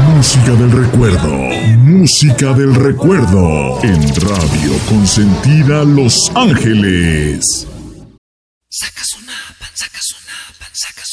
Música del recuerdo. Música del recuerdo. En Radio Consentida Los Ángeles.